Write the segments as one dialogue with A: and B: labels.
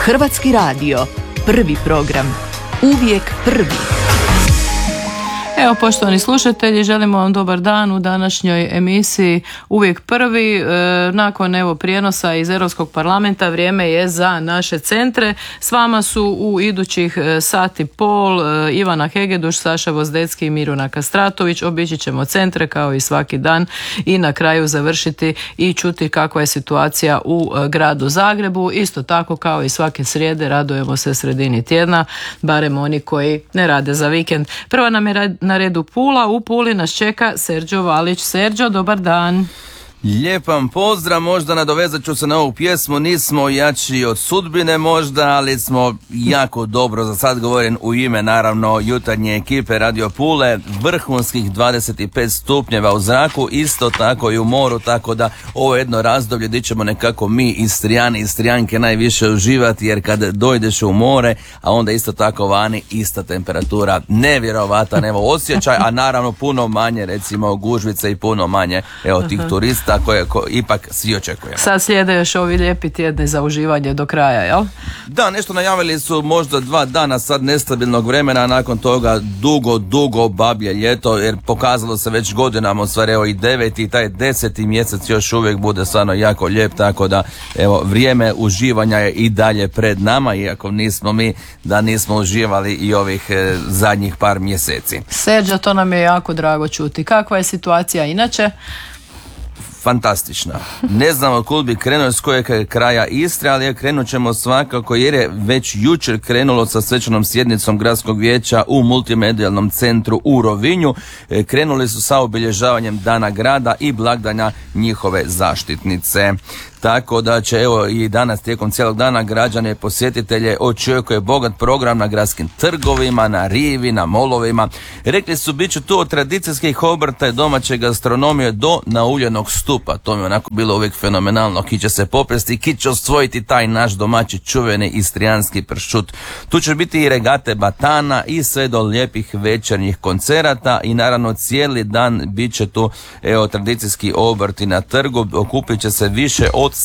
A: Hrvatski radio, prvi program, uvijek prvi.
B: Evo, poštovani slušatelji, želimo vam dobar dan u današnjoj emisiji Uvijek prvi. Nakon prijenosa iz Europskog parlamenta vrijeme je za naše centre. S vama su u idućih sat i pol Ivana Hegeduš, Saša Vozdecki i Miruna Kastratović. Obići ćemo centre kao i svaki dan i na kraju završiti i čuti kakva je situacija u gradu Zagrebu. Isto tako kao i svake srijede radujemo se sredini tjedna, barem oni koji ne rade za vikend. Prva nam je na redu Pula. U Puli nas čeka Serđo Valić. Serđo, dobar dan.
C: Lijepan pozdrav, možda nadovezat ću se na ovu pjesmu, nismo jači od sudbine možda, ali smo jako dobro, za sad govorim u ime naravno jutarnje ekipe Radio Pule, vrhunskih 25 stupnjeva u zraku, isto tako i u moru, tako da ovo je jedno razdoblje gdje ćemo nekako mi Istrijani i Istrijanke najviše uživati, jer kad dojdeš u more, a onda isto tako vani, ista temperatura, nevjerovatan, evo osjećaj, a naravno puno manje recimo gužvice i puno manje tih turista koje ipak svi očekujemo.
B: Sad slijede još ovi lijepi tjedni za uživanje do kraja, jel?
C: Da, nešto najavili su možda 2 dana sad nestabilnog vremena, a nakon toga dugo bablje ljeto, jer pokazalo se već godinama, u stvari evo i 9. i taj 10. mjesec još uvijek bude stvarno jako lijep, tako da evo vrijeme uživanja je i dalje pred nama, iako nismo uživali i ovih zadnjih par mjeseci.
B: Serđa, to nam je jako drago čuti. Kakva je situacija inače?
C: Fantastična. Ne znam od kud bi krenuo, s kojeg kraja Istre, ali krenut ćemo svakako jer je već jučer krenulo sa svečanom sjednicom Gradskog vijeća u multimedijalnom centru u Rovinju. Krenuli su sa obilježavanjem Dana grada i blagdana njihove zaštitnice. Tako da će evo i danas tijekom cijelog dana građane i posjetitelje očekuje bogat program na gradskim trgovima, na rivi, na molovima. Rekli su bit će tu od tradicijskih obrta i domaće gastronomije do nauljenog stupa. To mi je onako bilo uvijek fenomenalno. Ki će se popesti, ki će osvojiti taj naš domaći čuveni istrijanski pršut. Tu će biti i regate batana i sve do lijepih večernjih koncerata i naravno cijeli dan bit će tu tradicijski obrti na trgu. Okupit će se više od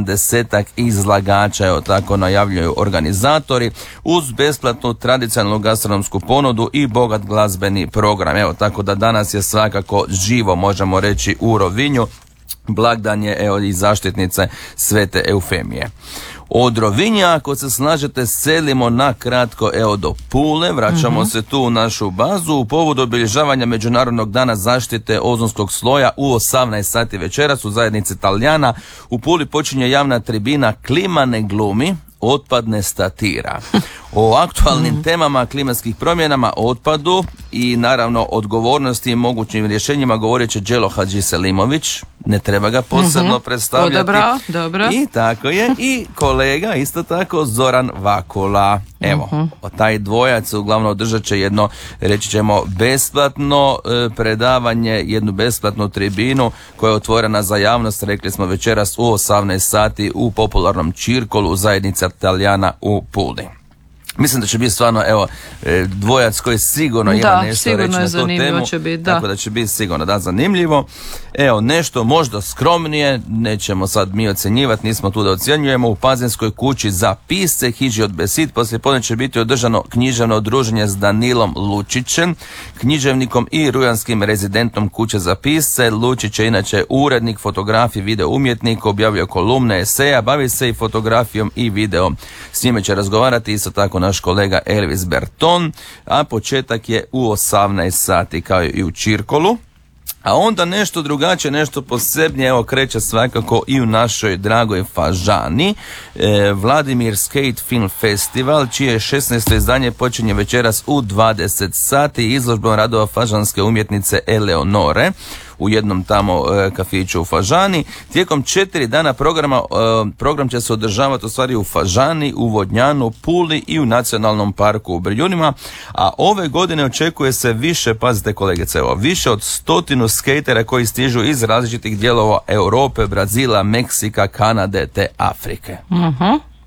C: 70 izlagača, evo tako najavljuju organizatori, uz besplatnu tradicionalnu gastronomsku ponudu i bogat glazbeni program. Evo tako da danas je svakako živo, možemo reći, u Rovinju. Blagdan je i zaštitnice Svete Eufemije. Od Rovinja, ako se snažete, selimo na kratko do Pule, vraćamo se tu u našu bazu u povodu obilježavanja Međunarodnog dana zaštite ozonskog sloja u 18 sati večeras u zajednici Talijana. U Puli počinje javna tribina Klima ne glumi, otpad ne statira. O aktualnim temama, klimatskih promjenama, otpadu i naravno odgovornosti i mogućim rješenjima govorit će Đelo Hadžiselimović, ne treba ga posebno predstavljati.
B: Dobro.
C: I tako je, i kolega isto tako Zoran Vakula. Evo, taj dvojac uglavnom održat će jedno, reći ćemo, besplatno predavanje, jednu besplatnu tribinu koja je otvorena za javnost, rekli smo večeras u 18 sati u popularnom Čirkolu zajednica Talijana u Puli. Mislim da će biti stvarno dvojac koji sigurno ima nešto reći na tu temu,
B: će biti,
C: tako da će biti sigurno zanimljivo. Evo, nešto možda skromnije, nećemo sad mi ocjenjivati, nismo tu da ocjenjujemo. U Pazinskoj kući za pisce Hiži od Besit poslijepodne će biti održano književno druženje s Danilom Lučićem, književnikom i rujanskim rezidentom kuće za pisce. Lučić je inače urednik, fotograf i video umjetnik, objavio kolumne, eseja, bavi se i fotografijom i videom. S njime će razgovarati isto tako naš kolega Elvis Berton, a početak je u 18 sati kao i u Čirkolu. A onda nešto drugačije, nešto posebnije, kreće svakako i u našoj dragoj Fažani. Vladimir Skate Film Festival, čije 16. izdanje počinje večeras u 20 sati izložbom radova fažanske umjetnice Eleonore u jednom tamo kafiću u Fažani. Tijekom 4 dana program će se održavati u stvari u Fažani, u Vodnjanu, Puli i u Nacionalnom parku u Brijunima, a ove godine očekuje se više, pazite kolegice, više od 100 skatera koji stižu iz različitih dijelova Europe, Brazila, Meksika, Kanade te Afrike.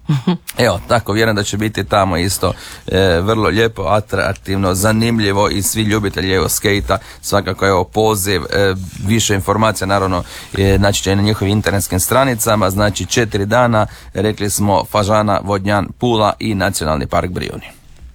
C: Evo, tako vjerujem da će biti tamo isto vrlo lijepo, atraktivno, zanimljivo i svi ljubitelji evo skejta, svakako evo poziv, više informacija naravno znači će na njihovim internetskim stranicama, znači 4 dana, rekli smo Fažana, Vodnjan, Pula i Nacionalni park Brijuni.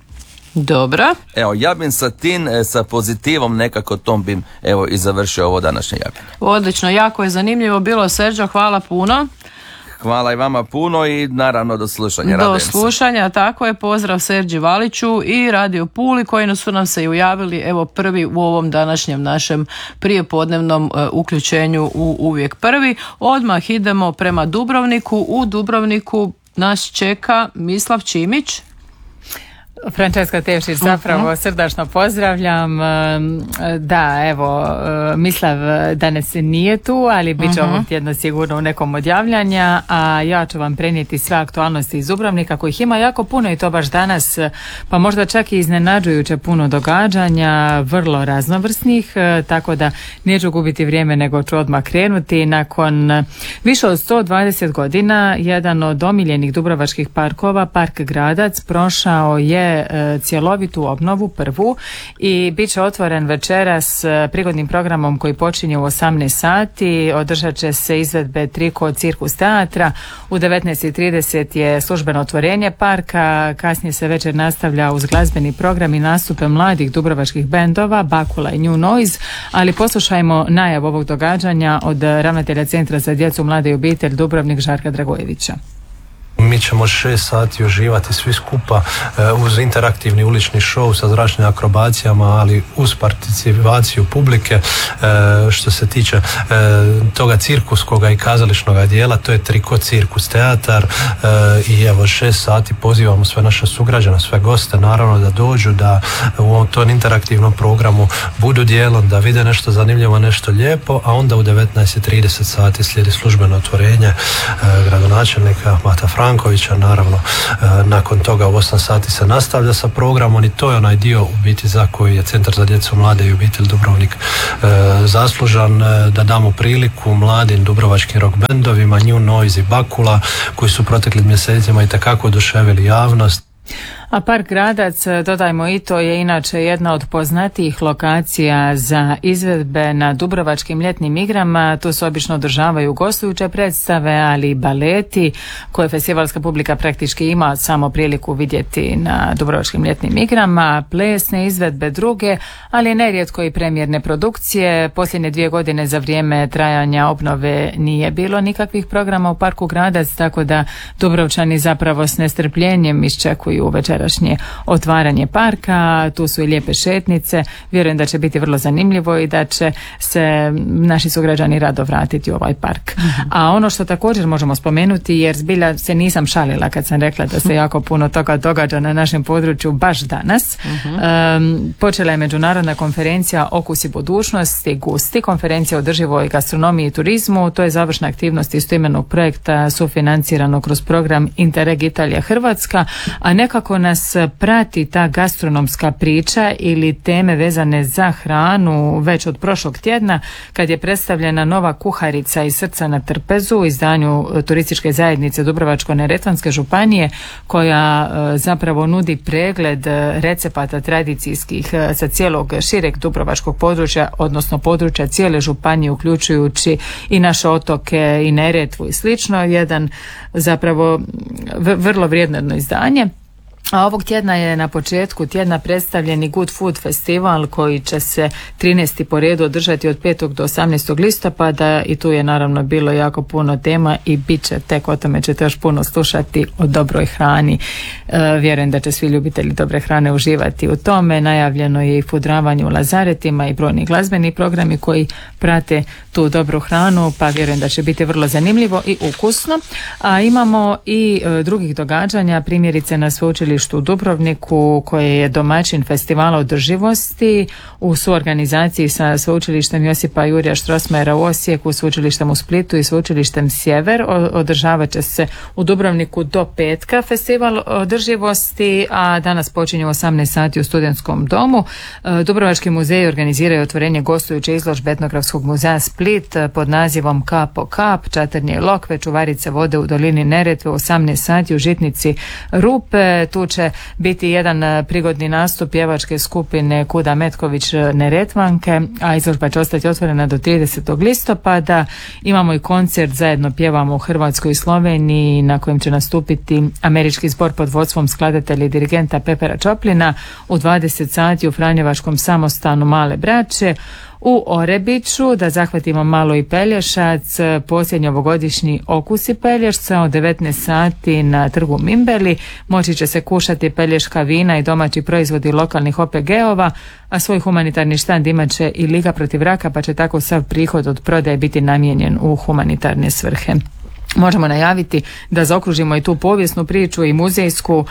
B: Dobro.
C: Evo, ja bih sa pozitivom nekako tom bim evo i završio ovo današnje javljanje.
B: Odlično, jako je zanimljivo bilo, Serđo, hvala puno.
C: Hvala i vama puno i naravno do slušanja.
B: Do slušanja, tako je, pozdrav Serđi Valiću i Radio Puli koji su nam se ujavili evo prvi u ovom današnjem našem prijepodnevnom uključenju u Uvijek prvi. Odmah idemo prema Dubrovniku. U Dubrovniku nas čeka Mislav Čimić.
D: Francesca Tevšić, zapravo srdačno pozdravljam. Da, evo, Mislav danas nije tu, ali bit će ovog tjedna sigurno u nekom od javljanja, a ja ću vam prenijeti sve aktualnosti iz Dubrovnika, kojih ima jako puno i to baš danas, pa možda čak i iznenađujuće puno događanja, vrlo raznovrsnih, tako da neću gubiti vrijeme nego ću odmah krenuti. Nakon više od 120 godina, jedan od omiljenih dubrovačkih parkova, Park Gradac, prošao je cjelovitu obnovu, prvu, i bit će otvoren večeras prigodnim programom koji počinje u 18 sati. Održat će se izvedbe Triko cirkus teatra. U 19:30 je službeno otvorenje parka. Kasnije se večer nastavlja uz glazbeni program i nastupe mladih dubrovačkih bendova Bakula i New Noise, ali poslušajmo najavu ovog događanja od ravnatelja Centra za djecu, mlade i obitelj Dubrovnik Žarka Dragojevića.
E: Mi ćemo 6 sati uživati svi skupa uz interaktivni ulični show sa zračnim akrobacijama, ali uz participaciju publike. Što se tiče toga cirkuskoga i kazališnog dijela, to je Triko cirkus teatar, i evo 6 sati pozivamo sve naše sugrađane, sve goste naravno da dođu, da u tom interaktivnom programu budu dijelom, da vide nešto zanimljivo, nešto lijepo, a onda u 19:30 sati slijedi službeno otvorenje gradonačelnika Mata Frankovića, naravno nakon toga u 8 sati se nastavlja sa programom i to je onaj dio u biti za koji je Centar za djecu, mlade i obitelj Dubrovnik zaslužan, da damo priliku mladim dubrovačkim rock bendovima New Noise i Bakula koji su proteklim mjesecima itekako oduševili javnost.
D: A Park Gradac, dodajmo i to, je inače jedna od poznatijih lokacija za izvedbe na dubrovačkim ljetnim igrama. Tu se obično održavaju gostujuće predstave, ali i baleti koje festivalska publika praktički ima samo priliku vidjeti na dubrovačkim ljetnim igrama, plesne izvedbe druge, ali nerijetko i premijerne produkcije. Posljednje 2 godine za vrijeme trajanja obnove nije bilo nikakvih programa u Parku Gradac, tako da Dubrovčani zapravo s nestrpljenjem iščekuju večerašnje otvaranje parka. Tu su i lijepe šetnice, vjerujem da će biti vrlo zanimljivo i da će se naši sugrađani rado vratiti u ovaj park. A ono što također možemo spomenuti, jer zbilja se nisam šalila kad sam rekla da se jako puno toga događa na našem području baš danas. Počela je međunarodna konferencija Okusi budućnosti, Gusti, konferencija o održivoj gastronomiji i turizmu. To je završna aktivnost istoimenog projekta sufinancirano kroz program Interreg Italija Hrvatska, a nekako nas prati ta gastronomska priča ili teme vezane za hranu već od prošlog tjedna, kad je predstavljena nova kuharica iz Srca na trpezu u izdanju turističke zajednice Dubrovačko-neretvanske županije, koja zapravo nudi pregled recepata tradicijskih sa cijelog šireg dubrovačkog područja, odnosno područja cijele županije, uključujući i naše otoke i Neretvu i slično. Jedan zapravo vrlo vrijedno izdanje. A ovog tjedna je na početku tjedna predstavljeni Good Food Festival koji će se 13. po redu održati od 5. do 18. listopada i tu je naravno bilo jako puno tema i bit će, tek o tome ćete još puno slušati, o dobroj hrani. Vjerujem da će svi ljubitelji dobre hrane uživati u tome. Najavljeno je i pudravanje u lazaretima i brojni glazbeni programi koji prate tu dobru hranu, pa vjerujem da će biti vrlo zanimljivo i ukusno. A imamo i drugih događanja, primjerice na sveučilištu sveučilištu u Dubrovniku koje je domaćin festivala održivosti u suorganizaciji sa sveučilištem Josipa Jurja Strossmayera u Osijeku, sveučilištem u Splitu i sveučilištem Sjever. Održavat će se u Dubrovniku do petka festival održivosti, a danas počinje u 18 sati u Studentskom domu. Dubrovački muzej organiziraju otvorenje gostujuće izložbe Etnografskog muzeja Split pod nazivom Kap po kap, Čatrnje i lokve, čuvarice vode u dolini Neretve u 18 sati u Žitnici Rupe. Tu će biti jedan prigodni nastup pjevačke skupine Kuda Metković Neretvanke, a izložba će ostati otvorena do 30. listopada. Imamo i koncert Zajedno pjevamo u Hrvatskoj i Sloveniji na kojem će nastupiti američki zbor pod vodstvom skladatelja i dirigenta Pepera Čoplina u 20 sati u Franjevačkom samostanu Male Braće. U Orebiću, da zahvatimo malo i Pelješac, posljednji ovogodišnji Okusi Pelješca od 19 sati na trgu Mimbeli. Moći će se kušati pelješka vina i domaći proizvodi lokalnih OPG-ova, a svoj humanitarni štand imat će i Liga protiv raka, pa će tako sav prihod od prodaje biti namijenjen u humanitarne svrhe. Možemo najaviti da zaokružimo i tu povijesnu priču i muzejsku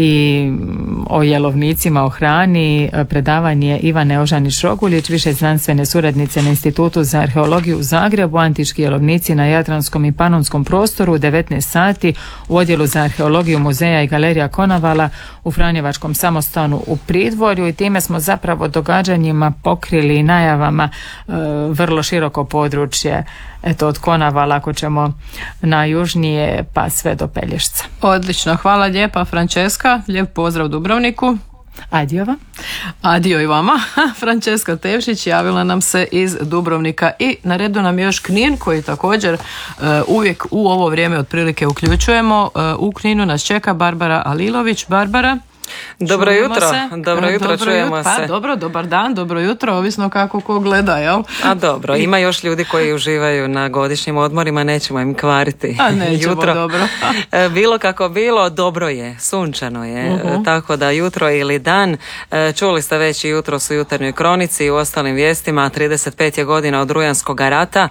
D: i o jelovnicima, o hrani, predavanje Ivane Ožanić-Roguljić, više znanstvene suradnice na Institutu za arheologiju u Zagrebu, antički jelovnici na Jadranskom i Panonskom prostoru u 19 sati u odjelu za arheologiju muzeja i galerija Konavala u Franjevačkom samostanu u Pridvorju, i time smo zapravo događanjima pokrili i najavama vrlo široko područje, eto, od Konavala ako ćemo na južnije pa sve do Pelješca.
B: Odlično, hvala lijepa Franceska, lijep pozdrav Dubrovniku.
D: Adio vam.
B: Adio i vama. Franceska Tevšić javila nam se iz Dubrovnika i na redu nam je još Knin koji također uvijek u ovo vrijeme otprilike uključujemo. U Kninu nas čeka Barbara Alilović. Barbara,
F: dobro jutro, čujemo se.
B: Pa dobro, dobar dan, dobro jutro, ovisno kako ko gleda, jel?
F: A dobro, ima još ljudi koji uživaju na godišnjim odmorima, nećemo im kvariti.
B: A nećemo,
F: jutro.
B: Dobro.
F: Bilo kako bilo, dobro je, sunčano je, tako da jutro ili dan. Čuli ste već i jutros u jutarnjoj kronici i u ostalim vijestima, 35 je godina od Rujanskog rata,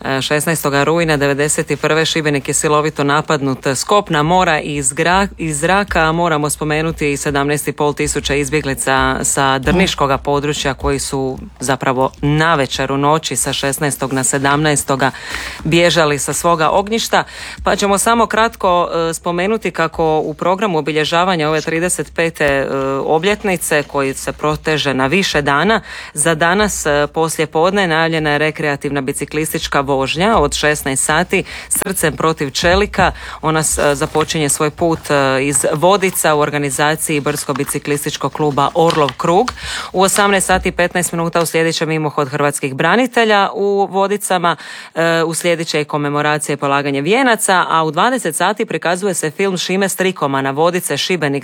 F: 16. rujna 91. Šibenik je silovito napadnut s kopna, mora i iz zraka, a moramo spomenuti i 17,5 tisuća izbjeglica sa Drniškoga područja koji su zapravo navečer u noći sa 16. na 17. bježali sa svoga ognjišta. Pa ćemo samo kratko spomenuti kako u programu obilježavanja ove 35. obljetnice koji se proteže na više dana, za danas poslije podne najavljena je rekreativna biciklistička vožnja od 16 sati srcem protiv čelika. Ona započinje svoj put iz Vodica u organizaciji Brdsko-biciklističkog kluba Orlov krug. U 18 sati 15 minuta uslijedit će mimohod hrvatskih branitelja u Vodicama, uslijedit će i komemoracija i polaganje vijenaca, a u 20 sati prikazuje se film Šime Strikomana Vodice Šibenik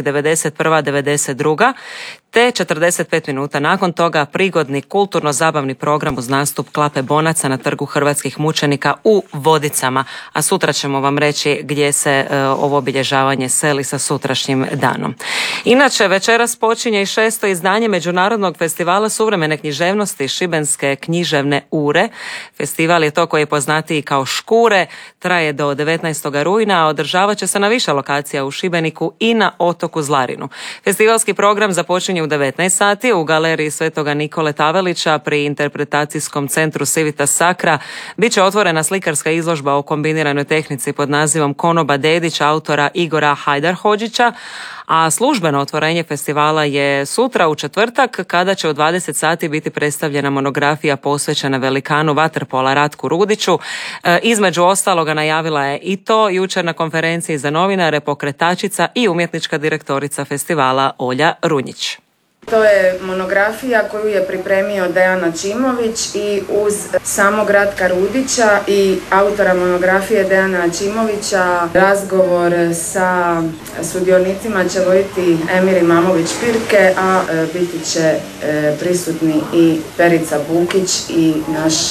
F: 91-92, te 45 minuta nakon toga prigodni kulturno-zabavni program uz nastup Klape Bonaca na trgu hrvatskih mučenika u Vodicama, a sutra ćemo vam reći gdje se ovo obilježavanje seli sa sutrašnjim danom. Inače, večeras počinje i 6. izdanje Međunarodnog festivala suvremene književnosti Šibenske književne ure. Festival je to koji je poznatiji kao Škure, traje do 19. rujna, a održavat će se na više lokacija u Šibeniku i na otoku Zlarinu. Festivalski program započinje u 19 sati u galeriji Svetoga Nikole Tavelića pri interpretacijskom centru Civita Sacra. Biće otvorena slikarska izložba o kombiniranoj tehnici pod nazivom Konoba Dedić autora Igora Hajdarhodžića, a službeno otvorenje festivala je sutra u četvrtak kada će u 20 sati biti predstavljena monografija posvećena velikanu vaterpola Ratku Rudiću. Između ostaloga najavila je i to jučer na konferenciji za novinare pokretačica i umjetnička direktorica festivala Olja Runjić.
G: To je monografija koju je pripremio Dejan Ačimović i uz samog Ratka Rudića i autora monografije Dejana Ačimovića razgovor sa sudionicima će voditi Emir Imamović-Pirke, a biti će prisutni i Perica Bukić i naš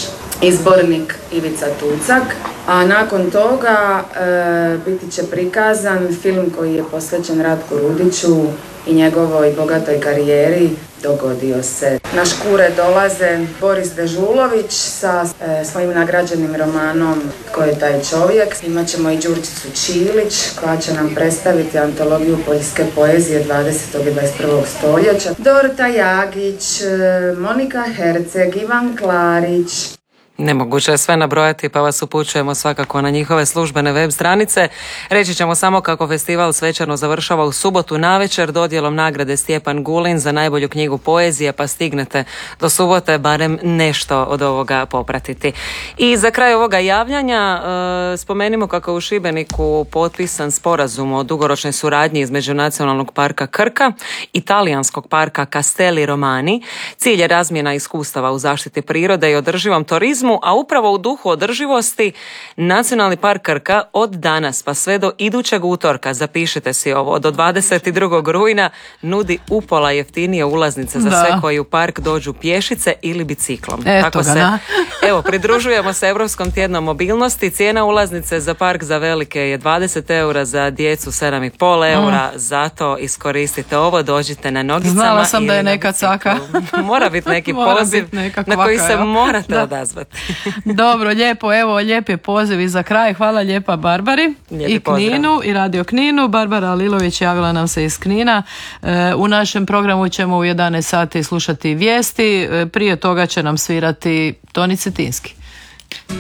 G: izbornik Ivica Tucak, a nakon toga biti će prikazan film koji je posvećen Ratku Rudiću i njegovoj bogatoj karijeri Dogodio se. Na Škure dolaze Boris Dežulović sa svojim nagrađenim romanom Tko je taj čovjek. Imat ćemo i Đurđicu Čilić koja će nam predstaviti antologiju poljske poezije 20. i 21. stoljeća. Dorota Jagić, Monika Herceg, Ivan Klarić.
F: Nemoguće je sve nabrojati, pa vas upućujemo svakako na njihove službene web stranice. Reći ćemo samo kako festival svečano završava u subotu navečer dodjelom nagrade Stjepan Gulin za najbolju knjigu poezije, pa stignete do subote barem nešto od ovoga popratiti. I za kraj ovoga javljanja spomenimo kako je u Šibeniku potpisan sporazum o dugoročnoj suradnji između Nacionalnog parka Krka i talijanskog parka Castelli Romani. Cilj je razmjena iskustava u zaštiti prirode i održivom turizmu, a upravo u duhu održivosti Nacionalni park Krka od danas pa sve do idućeg utorka, zapišite si ovo, do 22. rujna nudi upola jeftinije ulaznice za sve koji u park dođu pješice ili biciklom. Tako se, pridružujemo se Europskom tjednom mobilnosti. Cijena ulaznice za park za velike je 20 eura, za djecu 7,5 eura, zato iskoristite ovo, dođite na nogicama.
B: Znala sam da je neka caka.
F: Mora biti neki poziv na koji se morate odazvati.
B: Dobro, lijepo, evo lijep je poziv i za kraj. Hvala lijepa Barbari i Kninu i Radio Kninu. Barbara Lilović javila nam se iz Knina. U našem programu ćemo u 11 sati slušati vijesti. Prije toga će nam svirati Toni Cetinski.